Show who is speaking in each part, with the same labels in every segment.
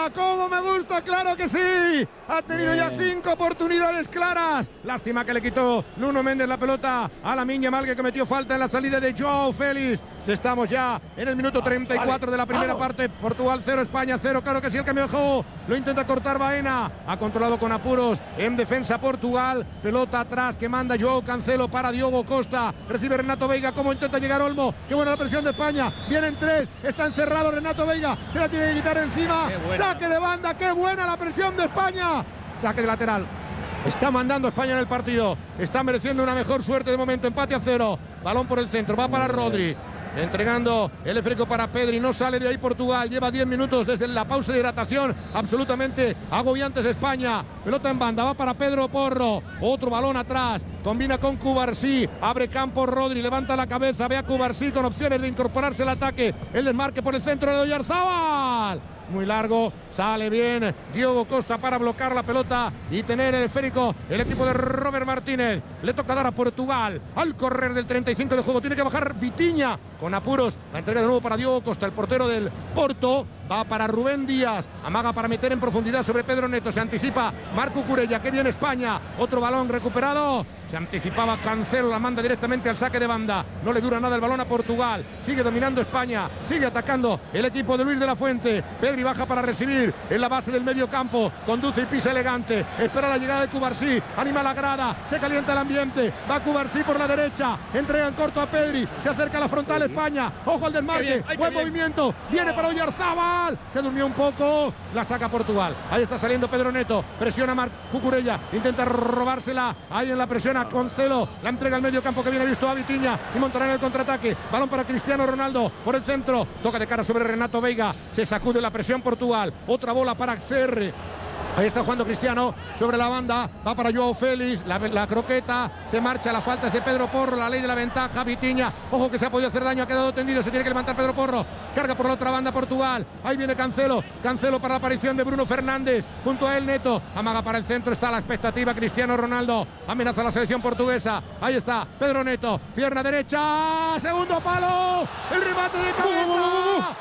Speaker 1: gusta! ¡Cómo me gusta! ¡Claro que sí! Ha tenido ya 5 oportunidades claras. Lástima que le quitó Nuno Méndez la pelota a Lamine Yamal, que cometió falta en la salida de Joao Félix. Estamos ya en el minuto 34 de la primera parte. Portugal 0, España 0. Claro que sí, el que me dejó. Lo intenta cortar Baena. Ha controlado con apuros en defensa Portugal. Pelota atrás que manda Joao Cancelo para Diogo Costa. Recibe Renato Veiga. ¿Cómo intenta llegar Olmo? Qué buena la presión de España. Vienen 3. Está encerrado Renato Veiga. Se la tiene que quitar encima. Saque de banda. Qué buena la presión de España. Saque de lateral. Está mandando España en el partido. Está mereciendo una mejor suerte de momento. Empate a 0. Balón por el centro. Va para Rodri. Entregando el esférico para Pedri. No sale de ahí Portugal. Lleva 10 minutos desde la pausa de hidratación. Absolutamente agobiantes España. Pelota en banda. Va para Pedro Porro. Otro balón atrás. Combina con Cubarsí. Abre campo Rodri. Levanta la cabeza. Ve a Cubarsí con opciones de incorporarse al ataque. El desmarque por el centro de Oyarzabal. Muy largo, sale bien Diogo Costa para bloquear la pelota y tener el esférico el equipo de Robert Martínez. Le toca dar a Portugal al correr del 35 de juego. Tiene que bajar Vitinha con apuros. La entrega de nuevo para Diogo Costa, el portero del Porto. Va para Rubén Díaz, amaga para meter en profundidad sobre Pedro Neto. Se anticipa Marco Cucurella, que viene España. Otro balón recuperado. Se anticipaba Cancelo, la manda directamente al saque de banda. No le dura nada el balón a Portugal. Sigue dominando España, sigue atacando el equipo de Luis de la Fuente. Pedri baja para recibir en la base del medio campo. Conduce y pisa elegante. Espera la llegada de Cubarsí. Anima la grada. Se calienta el ambiente. Va Cubarsí por la derecha. Entrega en corto a Pedri. Se acerca a la frontal España. Ojo al desmarque. Buen movimiento. Viene para Oyarzabal. Se durmió un poco. La saca Portugal. Ahí está saliendo Pedro Neto. Presiona Marc Cucurella. Intenta robársela. Ahí en la presión a Cancelo. La entrega al medio campo que viene visto a Vitinha. Y montará en el contraataque. Balón para Cristiano Ronaldo. Por el centro. Toca de cara sobre Renato Veiga. Se sacude la presión Portugal. Otra bola para CR. Ahí está jugando Cristiano sobre la banda. Va para Joao Félix. La croqueta. Se marcha. La falta es de Pedro Porro. La ley de la ventaja. Vitinha. Ojo que se ha podido hacer daño. Ha quedado tendido. Se tiene que levantar Pedro Porro. Carga por la otra banda Portugal. Ahí viene Cancelo. Cancelo para la aparición de Bruno Fernández. Junto a él Neto. Amaga para el centro. Está la expectativa. Cristiano Ronaldo. Amenaza la selección portuguesa. Ahí está Pedro Neto. Pierna derecha. Segundo palo. El remate de cabeza.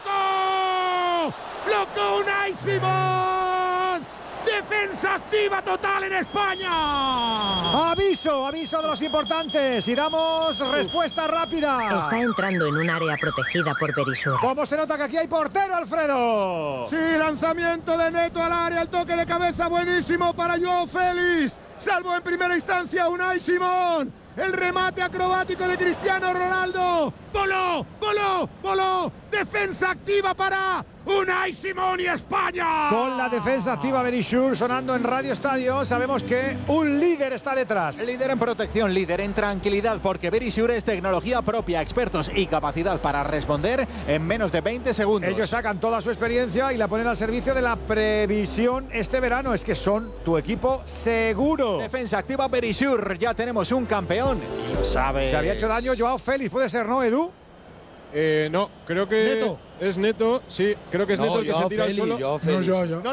Speaker 1: ¡Loco! ¡Loco Unai Simón! Defensa activa total en España.
Speaker 2: Aviso de los importantes y damos respuesta rápida.
Speaker 3: Está entrando en un área protegida por Berisur.
Speaker 2: ¿Cómo se nota que aquí hay portero, Alfredo?
Speaker 1: Sí, lanzamiento de Neto al área, el toque de cabeza buenísimo para Joao Félix. Salvo en primera instancia Unai Simón. El remate acrobático de Cristiano Ronaldo. Voló. Defensa activa para Unai Simón y España.
Speaker 2: Con la defensa activa Berisur sonando en Radio Estadio, sabemos que un líder está detrás.
Speaker 4: Líder en protección, líder en tranquilidad, porque Berisur es tecnología propia, expertos y capacidad para responder en menos de 20 segundos.
Speaker 2: Ellos sacan toda su experiencia y la ponen al servicio de la previsión este verano. Es que son tu equipo seguro.
Speaker 4: Defensa activa Berisur, ya tenemos un campeón y lo sabe.
Speaker 2: Se había hecho daño Joao Félix, puede ser, ¿no, Edu?
Speaker 5: No, creo que
Speaker 1: Neto.
Speaker 5: Es Neto, sí, creo que es Neto el que se tira al suelo.
Speaker 1: No, pero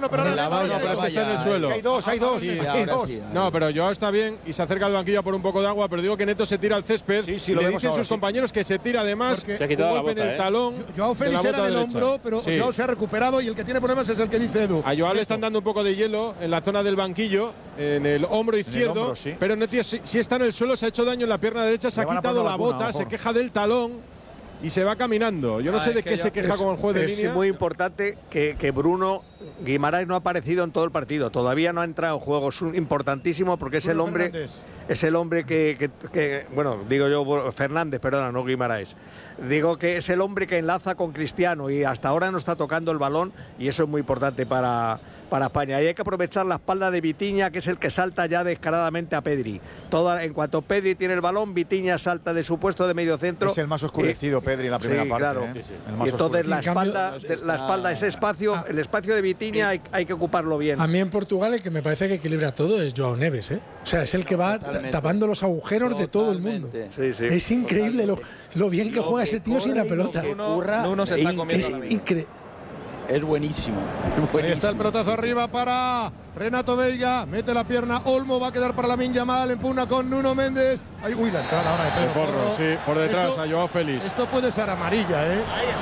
Speaker 5: es que está en el suelo.
Speaker 2: Hay dos.
Speaker 5: No, pero Joao está bien y se acerca al banquillo por un poco de agua, pero digo que Neto se tira al césped.
Speaker 2: Sí,
Speaker 5: y
Speaker 2: lo
Speaker 5: le
Speaker 2: vemos
Speaker 5: dicen
Speaker 2: ahora,
Speaker 5: sus compañeros que se tira además
Speaker 1: porque
Speaker 5: se ha quitado un golpe en el talón.
Speaker 1: Joao Félix era del
Speaker 5: derecha.
Speaker 1: hombro, pero
Speaker 5: sí.
Speaker 1: Joao se ha recuperado y el que tiene problemas es el que dice Edu.
Speaker 5: A Joao le están dando un poco de hielo en la zona del banquillo, en el hombro izquierdo,
Speaker 2: hombro, sí.
Speaker 5: pero Neto si está en el suelo, se ha hecho daño en la pierna derecha, se ha quitado la bota, se queja del talón y se va caminando. Yo no sé de qué se queja con el juez de línea.
Speaker 6: Es muy importante que Bruno Guimaraes no ha aparecido en todo el partido. Todavía no ha entrado en juego. Es importantísimo porque es el hombre que bueno, digo yo Fernández, perdona, no Guimaraes. Digo que es el hombre que enlaza con Cristiano y hasta ahora no está tocando el balón y eso es muy importante para España. Y hay que aprovechar la espalda de Vitinha, que es el que salta ya descaradamente a Pedri. En cuanto Pedri tiene el balón, Vitinha salta de su puesto de medio centro.
Speaker 2: Es el más oscurecido, Pedri, en la primera parte.
Speaker 6: Claro. Y entonces la espalda, ese espacio, el espacio de Vitinha hay que ocuparlo bien.
Speaker 7: A mí en Portugal el que me parece que equilibra todo es Joao Neves, ¿eh? O sea, es el que va tapando los agujeros de todo el mundo.
Speaker 6: Sí.
Speaker 7: Es increíble lo bien que juega ese tío sin la pelota.
Speaker 8: Nuno se está comiendo la vida. Es buenísimo.
Speaker 1: Ahí está el pelotazo arriba para Renato Veiga. Mete la pierna. Olmo va a quedar para Lamine Yamal. Empuna con Nuno Méndez. La entrada ahora de Pedro
Speaker 5: Porro, sí, por detrás a Joao Félix.
Speaker 1: Esto puede ser amarilla, ¿eh?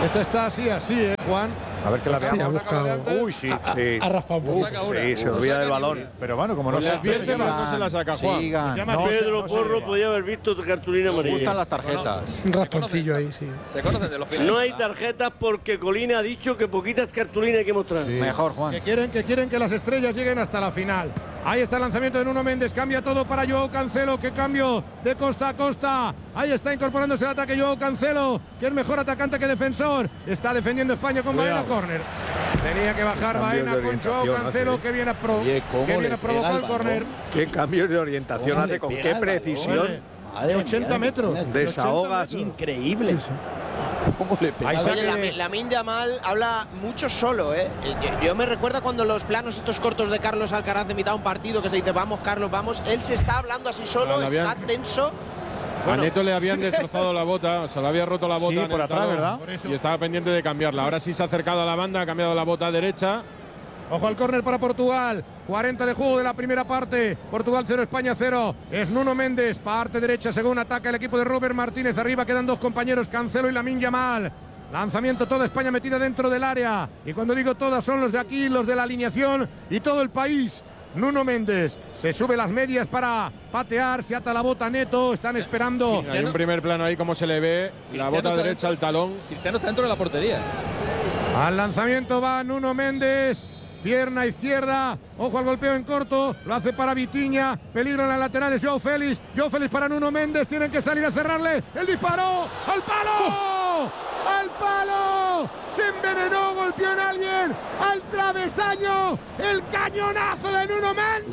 Speaker 1: Esta está así, Juan.
Speaker 2: A ver que la veamos.
Speaker 7: Sí, ha buscado.
Speaker 2: Uy, sí.
Speaker 7: Ha raspado un poco.
Speaker 6: Sí, se olvida del balón.
Speaker 2: Pero bueno, como no se
Speaker 5: advierte, pero no se la saca Juan.
Speaker 9: Pedro Porro podía haber visto tu cartulina amarilla.
Speaker 4: Me gustan las tarjetas.
Speaker 7: Un rasponcillo ahí, sí.
Speaker 8: Se conocen de los finales.
Speaker 9: No hay tarjetas porque Colina ha dicho que poquitas cartulinas hay que mostrar.
Speaker 4: Mejor, Juan.
Speaker 1: Que quieren que las estrellas lleguen hasta la final. Ahí está el lanzamiento de Nuno Méndez, cambia todo para Joao Cancelo, que cambio de costa a costa. Ahí está incorporándose el ataque Joao Cancelo, que es mejor atacante que defensor. Está defendiendo España con Baena, córner. Tenía que bajar Baena con Joao Cancelo, que viene a provocar el córner.
Speaker 6: Qué cambio de orientación hace, con qué precisión.
Speaker 1: De 80 metros.
Speaker 6: Desahogas.
Speaker 8: Increíble.
Speaker 7: Sí, sí.
Speaker 8: ¿Cómo le pega?
Speaker 10: Oye, Lamine Yamal habla mucho solo, ¿eh? Yo me recuerda cuando los planos estos cortos de Carlos Alcaraz de mitad de un partido que se dice vamos Carlos, vamos, él se está hablando así solo, está tenso.
Speaker 5: A Neto le habían destrozado la bota, se le había roto la bota.
Speaker 2: Sí, por atrás, ¿verdad?
Speaker 5: Y estaba pendiente de cambiarla. Ahora sí se ha acercado a la banda, ha cambiado la bota derecha.
Speaker 1: Ojo al córner para Portugal. 40 de juego de la primera parte. Portugal 0, España 0. Es Nuno Méndez, parte derecha, según ataca el equipo de Robert Martínez. Arriba quedan dos compañeros, Cancelo y Lamine Yamal. Lanzamiento, toda España metida dentro del área. Y cuando digo todas, son los de aquí, los de la alineación y todo el país. Nuno Méndez se sube las medias para patear, se ata la bota Neto, están esperando.
Speaker 5: Hay un primer plano ahí como se le ve, la bota derecha al talón.
Speaker 8: Cristiano está dentro de la portería.
Speaker 1: Al lanzamiento va Nuno Méndez. Pierna izquierda, ojo al golpeo en corto, lo hace para Vitinha, peligro en las laterales, Joao Félix para Nuno Méndez, tienen que salir a cerrarle, el disparo, ¡al palo! ¡Al palo! Se envenenó, golpeó en alguien, al travesaño, el cañonazo de Nuno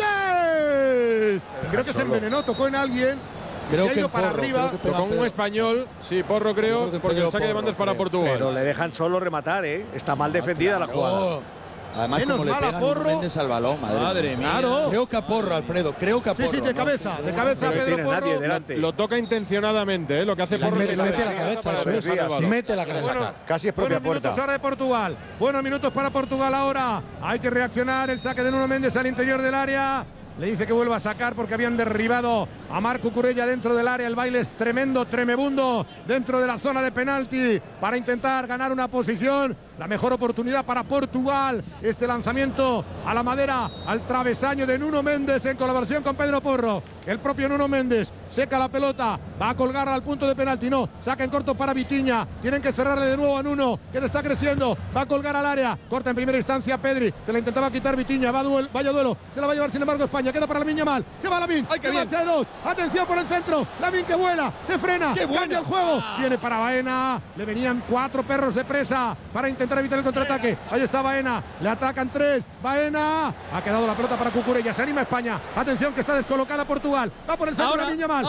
Speaker 1: Méndez. Creo que se envenenó, tocó en alguien.
Speaker 5: Creo
Speaker 1: se ha ido para arriba.
Speaker 5: Tocó un español, sí, Porro creo, porque el saque de banda es para Portugal.
Speaker 6: Pero le dejan solo rematar, ¿eh? Está mal defendida la jugada.
Speaker 8: Además,
Speaker 1: menos
Speaker 8: como le
Speaker 1: mal a
Speaker 8: pegan
Speaker 1: Porro.
Speaker 8: Méndez al balón, madre mía.
Speaker 1: Claro.
Speaker 8: Creo que a Porro, Alfredo, creo que a Porro.
Speaker 1: Sí, de cabeza, Pedro Porro.
Speaker 5: Lo toca intencionadamente, ¿eh? Lo que hace Porro
Speaker 7: mete la cabeza, eso es. Mete la cabeza.
Speaker 1: Bueno,
Speaker 2: casi es propia
Speaker 1: buenos
Speaker 2: puerta.
Speaker 1: minutos ahora de Portugal. Buenos minutos para Portugal ahora. Hay que reaccionar. El saque de Nuno Méndez al interior del área. Le dice que vuelva a sacar porque habían derribado a Marc Cucurella dentro del área. El baile es tremendo, tremebundo dentro de la zona de penalti para intentar ganar una posición. La mejor oportunidad para Portugal. Este lanzamiento a la madera, al travesaño de Nuno Méndez en colaboración con Pedro Porro. El propio Nuno Méndez seca la pelota, va a colgar al punto de penalti. No, saca en corto para Vitinha. Tienen que cerrarle de nuevo a Nuno, que le está creciendo. Va a colgar al área, corta en primera instancia Pedri. Se la intentaba quitar Vitinha, vaya duelo. Se la va a llevar sin embargo España. Queda para Lamine Yamal. Se va Lamine. Se marcha de dos. Atención por el centro. Lamine que vuela. Se frena. Cambia el juego. Viene para Baena. Le venían 4 perros de presa para intentar evitar el contraataque. Ahí está Baena. Le atacan 3. Baena. Ha quedado la pelota para Cucurella. Se anima España. Atención que está descolocada Portugal. Va por el centro Lamine Yamal.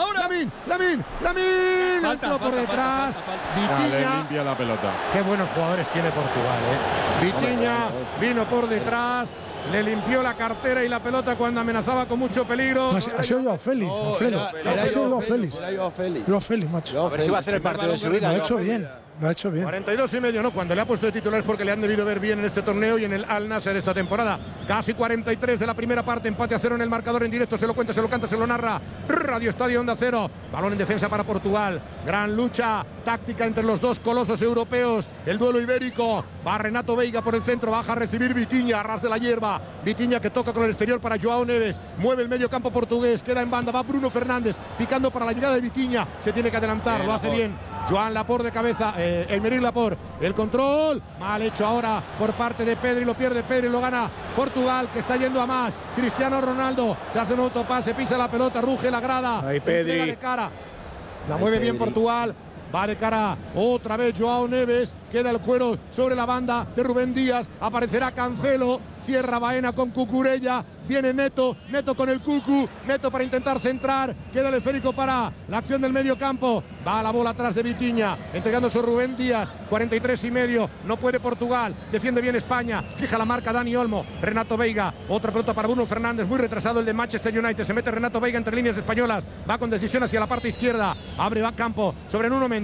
Speaker 1: Lamine. Entró por detrás. Vitinha.
Speaker 5: Limpia la pelota.
Speaker 1: Qué buenos jugadores tiene Portugal, Vitinha vino por detrás. Le limpió la cartera y la pelota cuando amenazaba con mucho peligro.
Speaker 7: Ha sido Joao Félix, Alfredo. Ha sido Joao Félix. Joao Félix, macho.
Speaker 4: A ver si va a hacer el partido de su vida.
Speaker 7: Lo ha hecho bien. Lo ha hecho bien.
Speaker 1: 42,5, no, cuando le ha puesto de titular es porque le han debido ver bien en este torneo y en el Al Nassr esta temporada. Casi 43 de la primera parte, empate a 0 en el marcador en directo, se lo cuenta, se lo canta, se lo narra. Radio Estadio Onda Cero. Balón en defensa para Portugal. Gran lucha táctica entre los dos colosos europeos. El duelo ibérico. Va Renato Veiga por el centro, baja a recibir Vitinha, a ras de la hierba. Vitinha que toca con el exterior para Joao Neves. Mueve el medio campo portugués, queda en banda, va Bruno Fernández picando para la llegada de Vitinha. Se tiene que adelantar, lo hace bien Joan Laporte de cabeza, Aymeric Laporte, el control, mal hecho ahora por parte de Pedri, lo pierde Pedri, lo gana Portugal, que está yendo a más. Cristiano Ronaldo, se hace un autopase, pisa la pelota, ruge la grada,
Speaker 6: ahí Pedri
Speaker 1: de cara, la mueve bien Portugal. Va de cara otra vez Joao Neves, queda el cuero sobre la banda de Rubén Díaz, aparecerá Cancelo, cierra Baena con Cucurella, viene Neto con el Cucu, Neto para intentar centrar, queda el esférico para la acción del medio campo, va la bola atrás de Vitinha, entregándose a Rubén Díaz, 43,5, no puede Portugal, defiende bien España, fija la marca Dani Olmo, Renato Veiga, otra pelota para Bruno Fernández, muy retrasado el de Manchester United, se mete Renato Veiga entre líneas españolas, va con decisión hacia la parte izquierda, abre va campo sobre Nuno Méndez,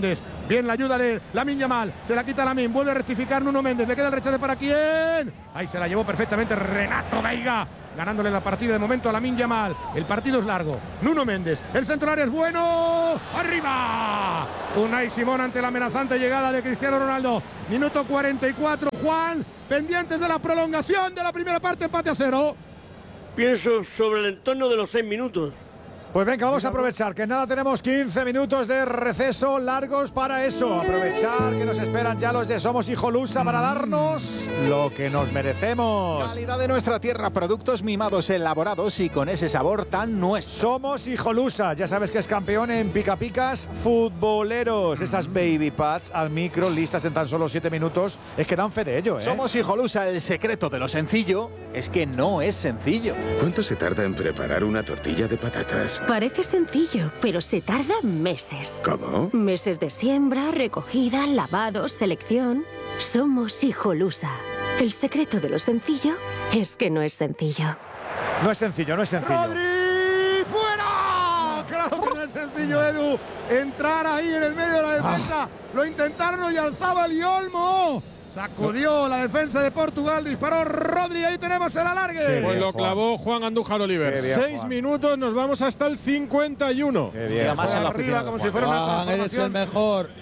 Speaker 1: Bien la ayuda de Lamine Yamal. Se la quita Lamine. Vuelve a rectificar Nuno Méndez. Le queda el rechace para quién. Ahí se la llevó perfectamente Renato Veiga, ganándole la partida de momento a Lamine Yamal. El partido es largo. Nuno Méndez. El centro del área es bueno. ¡Arriba! Unai Simón ante la amenazante llegada de Cristiano Ronaldo. Minuto 44. Juan, pendientes de la prolongación de la primera parte, empate a 0.
Speaker 9: Pienso sobre el entorno de los 6 minutos.
Speaker 2: Pues venga, vamos a aprovechar que nada, tenemos 15 minutos de receso largos para eso. Aprovechar que nos esperan ya los de Somos Hijolusa para darnos lo que nos merecemos.
Speaker 4: Calidad de nuestra tierra, productos mimados, elaborados y con ese sabor tan nuestro.
Speaker 2: Somos Hijolusa, ya sabes que es campeón en pica picas futboleros. Esas baby pads al micro, listas en tan solo 7 minutos. Es que dan fe de ello, ¿eh?
Speaker 4: Somos Hijolusa, el secreto de lo sencillo es que no es sencillo.
Speaker 11: ¿Cuánto se tarda en preparar una tortilla de patatas?
Speaker 12: Parece sencillo, pero se tarda meses.
Speaker 11: ¿Cómo?
Speaker 12: Meses de siembra, recogida, lavado, selección. Somos Hijolusa. El secreto de lo sencillo es que no es sencillo.
Speaker 2: No es sencillo, no es sencillo.
Speaker 1: ¡Rodri! ¡Fuera! Claro que no es sencillo, Edu. Entrar ahí en el medio de la defensa. Lo intentaron y Alzábal y Olmo. Sacudió la defensa de Portugal, disparó Rodri, ahí tenemos el alargue.
Speaker 5: Pues lo clavó Juan Andújar Oliver. 6 minutos, nos vamos hasta el 51.
Speaker 2: Qué bien.
Speaker 1: Más en la arriba como si fuera una transformación.
Speaker 8: Eres el mejor.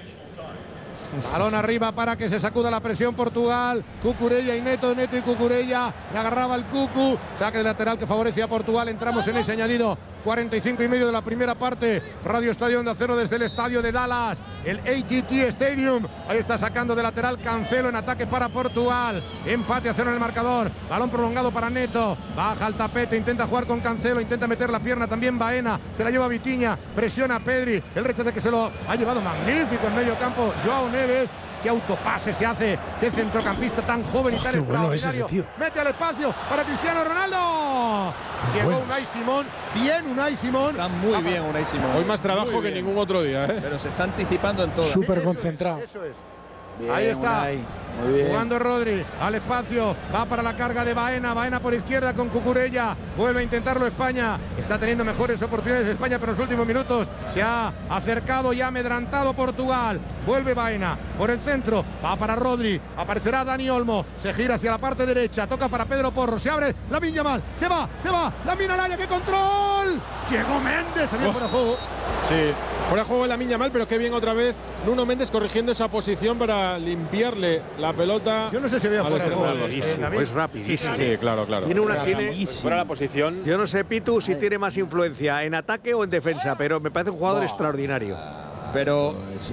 Speaker 1: Balón arriba para que se sacuda la presión Portugal. Cucurella y Neto y Cucurella. Le agarraba el Cucu. Saque de lateral que favorece a Portugal. Entramos en ese añadido 45 y medio de la primera parte. Radio Estadio Onda Cero desde el estadio de Dallas, el AT&T Stadium. Ahí está sacando de lateral Cancelo en ataque para Portugal. Empate a 0 en el marcador. Balón prolongado para Neto. Baja al tapete, intenta jugar con Cancelo, intenta meter la pierna también Baena. Se la lleva Vitinha, presiona a Pedri. El rechace que se lo ha llevado magnífico en medio campo Joao Neves. Qué autopase se hace, qué centrocampista tan joven y tan extraordinario. Mete al espacio para Cristiano Ronaldo. Llegó Unai Simón, bien Unai Simón.
Speaker 8: Está muy bien Unai Simón.
Speaker 5: Hoy más trabajo que ningún otro día, ¿eh?
Speaker 8: Pero se está anticipando en todo.
Speaker 7: Súper concentrado.
Speaker 1: Eso es.
Speaker 8: Bien,
Speaker 1: ahí está,
Speaker 8: Unai. Muy bien.
Speaker 1: jugando Rodri al espacio, va para la carga de Baena, Baena por izquierda con Cucurella, vuelve a intentarlo España, está teniendo mejores oportunidades España, pero en los últimos minutos se ha acercado y ha amedrantado Portugal. Vuelve Baena por el centro, va para Rodri, aparecerá Dani Olmo, se gira hacia la parte derecha, toca para Pedro Porro, se abre Lamine Yamal, se va, Lamine al área, ¡qué control! Llegó Méndez, se viene fuera de juego.
Speaker 5: Sí, fuera de juego Lamine Yamal, pero qué bien otra vez Nuno Méndez corrigiendo esa posición para limpiarle la pelota.
Speaker 1: Yo no sé si había fuera de juego.
Speaker 6: Es rapidísimo.
Speaker 5: Sí, claro.
Speaker 6: Tiene
Speaker 13: fuera la posición.
Speaker 6: Yo no sé, Pitu, si tiene más influencia en ataque o en defensa, pero me parece un jugador extraordinario.
Speaker 8: Pero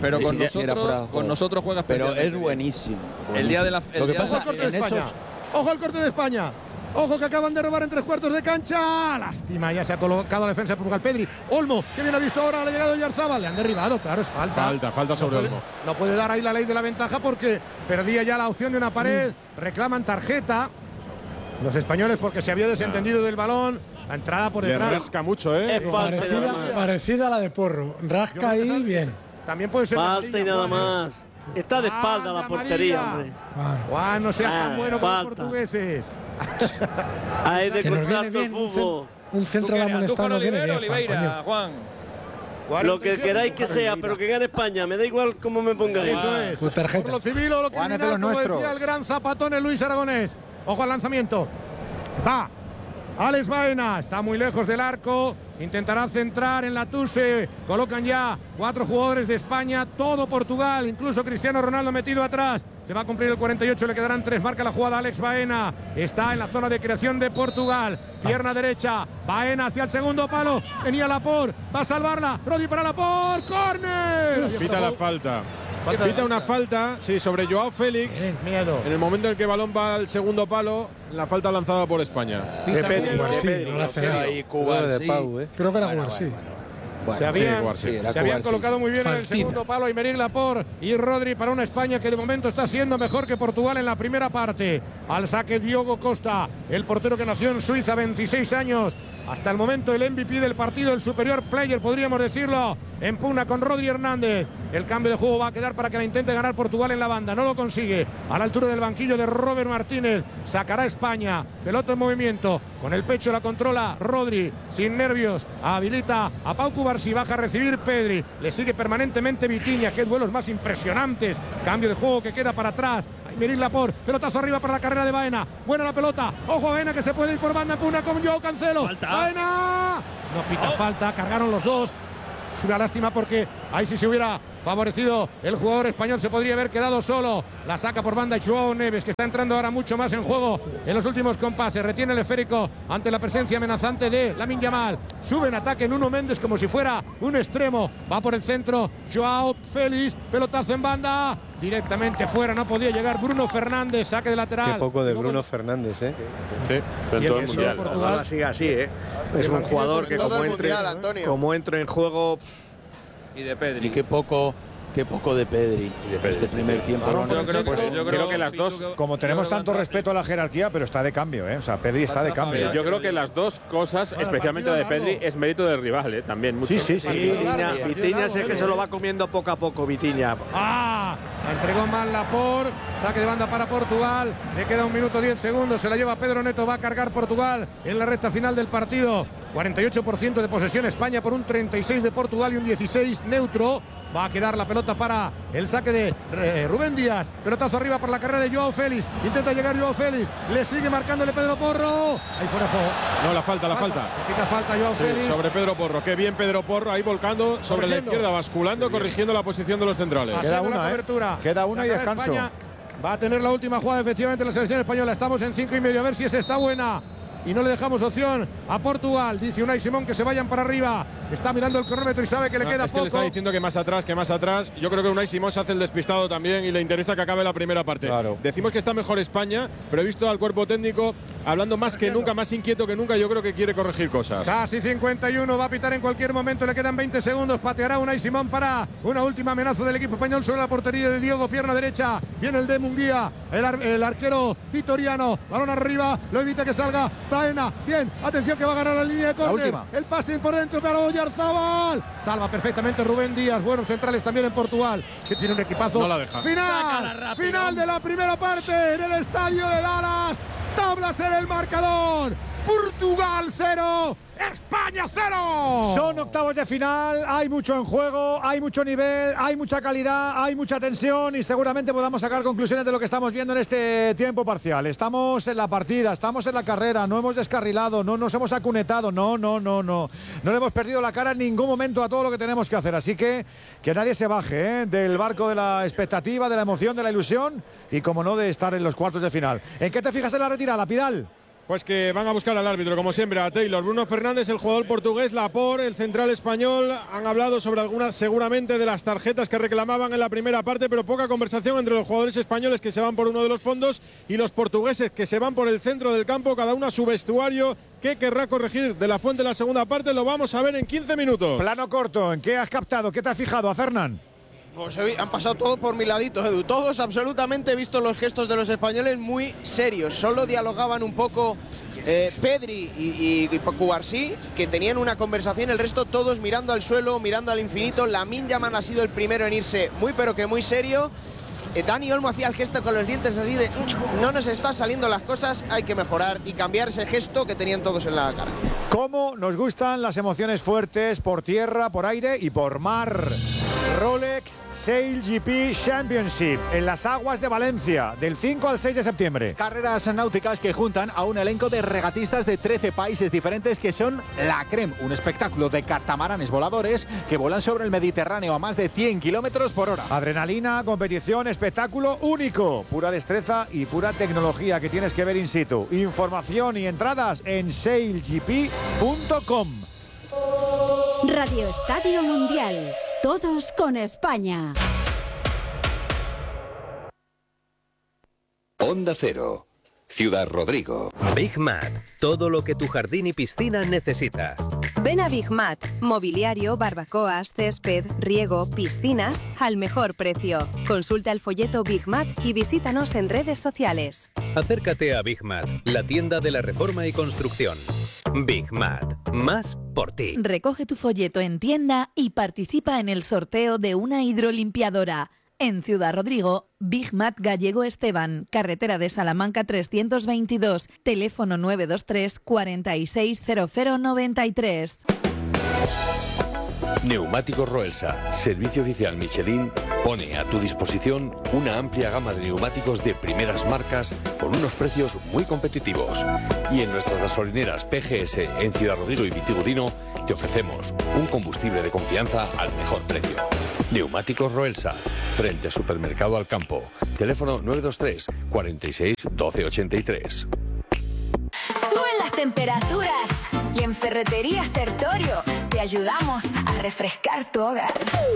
Speaker 8: con nosotros juegas.
Speaker 13: Pero es buenísimo.
Speaker 8: El día de la.
Speaker 1: Lo que pasa es que ojo al corte de España. Ojo que acaban de robar en 3/4 de cancha. Lástima, ya se ha colocado la defensa de Portugal. Pedri, Olmo, que bien ha visto ahora la llegada de Oyarzabal. Le han derribado, claro, es falta.
Speaker 5: Falta sobre Olmo.
Speaker 1: No puede dar ahí la ley de la ventaja porque perdía ya la opción de una pared. Reclaman tarjeta los españoles porque se había desentendido del balón. La entrada por detrás.
Speaker 5: Le rasca mucho, ¿eh?
Speaker 7: Parecida a la de Porro. Rasca ahí bien.
Speaker 1: También puede ser.
Speaker 9: Falta y nada más. Está de espalda la portería, hombre.
Speaker 1: Juan, no seas tan bueno como los portugueses.
Speaker 9: Hay de contrato el fútbol.
Speaker 7: Un centro amonestado viene bien,
Speaker 8: Oliveira, Juan.
Speaker 9: Lo que queráis que sea, pero que gane España. Me da igual cómo me pongáis.
Speaker 1: Eso es.
Speaker 7: Tu tarjeta.
Speaker 1: Por lo civil o lo criminal, como decía el gran zapatón Luis Aragonés. Ojo al lanzamiento. Va. Alex Baena está muy lejos del arco. Intentará centrar en la Tuse. Colocan ya 4 jugadores de España. Todo Portugal. Incluso Cristiano Ronaldo metido atrás. Se va a cumplir el 48, le quedarán 3. Marca la jugada Alex Baena. Está en la zona de creación de Portugal. Pierna derecha. Baena hacia el segundo palo. Venía Laporte. Va a salvarla. Rodri para Laporte. ¡Córner!
Speaker 5: Pita la falta. Pita una falta, sí, sobre Joao Félix.
Speaker 1: Miedo.
Speaker 5: En el momento en el que el balón va al segundo palo, la falta lanzada por España.
Speaker 7: Creo que era Guarsí.
Speaker 1: Se habían colocado muy bien en el segundo palo Aymeric Laporte y Rodri para una España que de momento está siendo mejor que Portugal en la primera parte. Al saque Diogo Costa, el portero que nació en Suiza, 26 años. Hasta el momento el MVP del partido, el superior player, podríamos decirlo. en pugna con Rodri Hernández. El cambio de juego va a quedar para que la intente ganar Portugal en la banda. No lo consigue. A la altura del banquillo de Robert Martínez. Sacará España. Pelota en movimiento. Con el pecho la controla Rodri. Sin nervios. Habilita a Pau Cubarsí. Baja a recibir Pedri. Le sigue permanentemente Vitinha. Qué duelos más impresionantes. Cambio de juego que queda para atrás. Aymeric Laporte, pelotazo arriba para la carrera de Baena. Buena la pelota. Ojo a Baena que se puede ir por banda en pugna con Joao Cancelo.
Speaker 8: Falta.
Speaker 1: Baena. No pita falta. Cargaron los dos. Es una lástima porque ahí sí se hubiera favorecido el jugador español, se podría haber quedado solo. La saca por banda Joao Neves, que está entrando ahora mucho más en juego en los últimos compases. Retiene el esférico ante la presencia amenazante de Lamine Yamal. Sube en ataque Nuno Méndez como si fuera un extremo. Va por el centro Joao Félix, pelotazo en banda. Directamente fuera, no podía llegar Bruno Fernández, saque de lateral.
Speaker 14: Qué poco de Bruno Fernández, ¿eh?
Speaker 5: Sí,
Speaker 14: pero en todo el mundial.
Speaker 6: Ojalá siga así, ¿eh? Es un jugador que como entre en juego.
Speaker 13: Y de Pedri. Y qué poco de Pedri. Este primer tiempo.
Speaker 14: Yo creo que las dos.
Speaker 2: Como tenemos tanto respeto a la jerarquía, pero está de cambio, ¿eh? O sea, Pedri está de cambio.
Speaker 14: Yo creo que las dos cosas, especialmente la de Pedri, es mérito del rival, ¿eh? También mucho.
Speaker 2: Sí.
Speaker 6: Vitinha sé que se lo va comiendo poco a poco, Vitinha.
Speaker 1: La entregó mal Laporte. Saque de banda para Portugal. Le queda 1 minuto 10 segundos. Se la lleva Pedro Neto. Va a cargar Portugal en la recta final del partido. 48% de posesión España por un 36% de Portugal y un 16% neutro. Va a quedar la pelota para el saque de Rubén Díaz. Pelotazo arriba por la carrera de Joao Félix. Intenta llegar Joao Félix. Le sigue marcándole Pedro Porro. Ahí fuera juego.
Speaker 5: No, la falta.
Speaker 1: Quita falta Joao Félix.
Speaker 5: Sobre Pedro Porro. Qué bien Pedro Porro ahí volcando sobre la izquierda, basculando, corrigiendo la posición de los centrales.
Speaker 2: Queda una, Queda una y descanso.
Speaker 1: España va a tener la última jugada efectivamente la selección española. Estamos en 5,5. A ver si esa está buena. Y no le dejamos opción a Portugal. Dice Unai Simón que se vayan para arriba. Está mirando el cronómetro y sabe que le queda
Speaker 5: es
Speaker 1: poco.
Speaker 5: Que le está diciendo que más atrás. Yo creo que Unai Simón se hace el despistado también y le interesa que acabe la primera parte.
Speaker 2: Claro.
Speaker 5: Decimos que está mejor España, pero he visto al cuerpo técnico hablando más que nunca, más inquieto que nunca. Yo creo que quiere corregir cosas.
Speaker 1: Casi 51, va a pitar en cualquier momento. Le quedan 20 segundos. Pateará Unai Simón para una última amenaza del equipo español sobre la portería de Diego. Pierna derecha. Viene el de Munguía. El arquero vitoriano. Balón arriba. Lo evita que salga Baena. Bien. Atención que va a ganar la línea de córner. El pase por dentro para Oyarzabal. Salva perfectamente Rubén Díaz. Buenos centrales también en Portugal, que tiene un equipazo.
Speaker 5: No la deja.
Speaker 1: Final de la primera parte en el estadio de Dallas. Tablas en el marcador. Portugal 0, España 0.
Speaker 2: Son octavos de final, hay mucho en juego, hay mucho nivel, hay mucha calidad, hay mucha tensión y seguramente podamos sacar conclusiones de lo que estamos viendo en este tiempo parcial. Estamos en la partida, estamos en la carrera, no hemos descarrilado, no nos hemos acunetado, no le hemos perdido la cara en ningún momento a todo lo que tenemos que hacer. Así que nadie se baje del barco de la expectativa, de la emoción, de la ilusión y como no de estar en los cuartos de final. ¿En qué te fijas en la retirada, Pidal?
Speaker 5: Pues que van a buscar al árbitro, como siempre, a Taylor. Bruno Fernández, el jugador portugués, Laporte, el central español. Han hablado sobre algunas, seguramente, de las tarjetas que reclamaban en la primera parte, pero poca conversación entre los jugadores españoles que se van por uno de los fondos y los portugueses que se van por el centro del campo, cada uno a su vestuario. ¿Qué querrá corregir de la Fuente en la segunda parte? Lo vamos a ver en 15 minutos.
Speaker 2: Plano corto, ¿en qué has captado? ¿Qué te has fijado, a Fernán?
Speaker 10: Pues han pasado todos por mi ladito, Edu. Todos absolutamente he visto los gestos de los españoles muy serios. Solo dialogaban un poco Pedri y Cubarsí, que tenían una conversación. El resto todos mirando al suelo, mirando al infinito. Lamine Yamal ha sido el primero en irse muy pero que muy serio. Dani Olmo hacía el gesto con los dientes así de no nos están saliendo las cosas, hay que mejorar y cambiar ese gesto que tenían todos en la cara.
Speaker 2: ¿Cómo nos gustan las emociones fuertes por tierra, por aire y por mar? Rolex Sail GP Championship en las aguas de Valencia del 5 al 6 de septiembre.
Speaker 4: Carreras náuticas que juntan a un elenco de regatistas de 13 países diferentes que son la creme, un espectáculo de catamaranes voladores que vuelan sobre el Mediterráneo a más de 100 kilómetros por hora.
Speaker 2: Adrenalina, competición, espectáculo único, pura destreza y pura tecnología que tienes que ver in situ. Información y entradas en sailgp.com.
Speaker 15: Radio Estadio Mundial. Todos con España.
Speaker 11: Onda Cero, Ciudad Rodrigo.
Speaker 16: Big Mat, todo lo que tu jardín y piscina necesita.
Speaker 17: Ven a Big Mat, mobiliario, barbacoas, césped, riego, piscinas, al mejor precio. Consulta el folleto Big Mat y visítanos en redes sociales.
Speaker 16: Acércate a Big Mat, la tienda de la reforma y construcción. Big Mat, más por ti.
Speaker 18: Recoge tu folleto en tienda y participa en el sorteo de una hidrolimpiadora. En Ciudad Rodrigo, Big Mat Gallego Esteban, carretera de Salamanca 322, teléfono 923 460093.
Speaker 19: Neumáticos Roelsa, servicio oficial Michelin, pone a tu disposición una amplia gama de neumáticos de primeras marcas con unos precios muy competitivos. Y en nuestras gasolineras PGS en Ciudad Rodrigo y Vitigudino te ofrecemos un combustible de confianza al mejor precio. Neumáticos Roelsa, frente a Supermercado Alcampo. Teléfono 923 46 12 83.
Speaker 20: Suben las temperaturas y en Ferretería Sertorio te ayudamos a refrescar tu hogar.